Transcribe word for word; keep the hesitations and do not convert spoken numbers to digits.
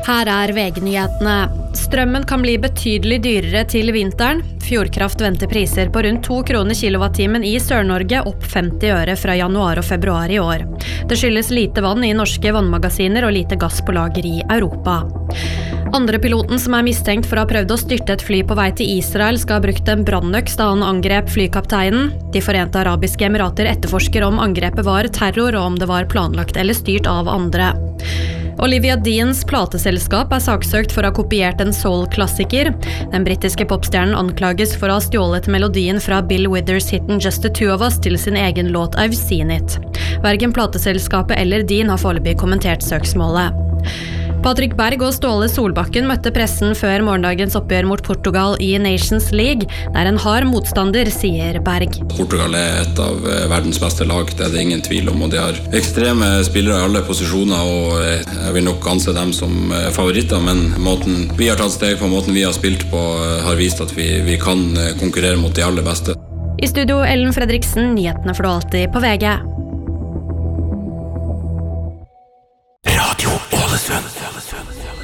Her er V G-nyhetene. Strømmen kan bli betydelig dyrere til vinteren. Fjordkraft venter priser på rundt to kroner kilowattimen i Sør-Norge, opp femti øre fra januar og februar i år. Det skyldes lite vann i norske vannmagasiner og lite gass på lager i Europa. Andre piloten som er mistenkt for å ha prøvd å styrte et fly på vei til Israel skal ha brukt en brannøks da han angrep flykapteinen. De Forente Arabiske Emirater etterforsker om angrepet var terror og om det var planlagt eller styrt av andre. Olivia Deans plateselskap er saksøkt for å ha kopiert en soul-klassiker. Den britiske popstjernen anklages for å ha stjålet melodien fra Bill Withers' hitten Just the Two of Us til sin egen låt I've Seen It. Hverken plateselskapet eller Dean har foreløpig kommentert søksmålet. Patrick Berg og Ståle Solbakken møtte pressen før morgendagens oppgjør mot Portugal i Nations League. Det er en hard motstander, sier Berg. Portugal er et av verdens beste lag, det er det ingen tvil om, og de har ekstreme spillere i alle posisjoner, og jeg vil nok anse dem som favoritter, men måten vi har tatt steg på, måten vi har spilt på, har vist at vi, vi kan konkurrere mot de aller beste. I studio Ellen Fredriksen, nyhetene får du alltid på V G. Radio Ålesund.